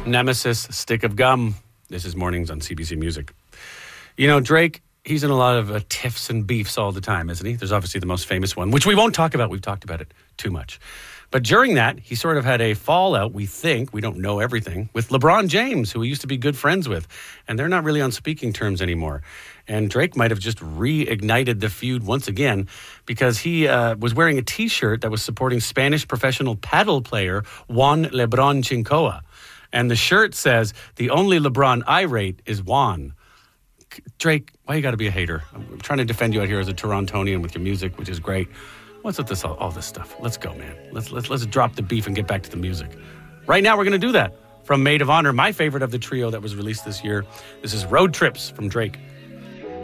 Nemesis, Stick of Gum. This is Mornings on CBC Music. You know, Drake, he's in a lot of tiffs and beefs all the time, isn't he? There's obviously the most famous one, which we won't talk about. We've talked about it too much. But during that, he sort of had a fallout, we don't know everything, with LeBron James, who he used to be good friends with. And they're not really on speaking terms anymore. And Drake might have just reignited the feud once again because he was wearing a T-shirt that was supporting Spanish professional paddle player Juan Lebron Chincoa. And the shirt says, "The only LeBron I rate is Juan." Drake, why you got to be a hater? I'm trying to defend you out here as a Torontonian with your music, which is great. What's with this all this stuff? Let's go, man. Let's drop the beef and get back to the music. Right now, we're going to do that. From Maid of Honor, my favorite of the trio that was released this year. This is Road Trips from Drake.